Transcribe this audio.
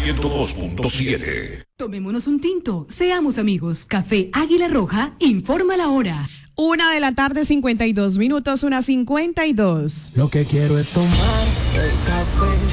102.7. Tomémonos un tinto, seamos amigos. Café Águila Roja informa la hora. 1:52 PM, 1:52. Lo que quiero es tomar el café.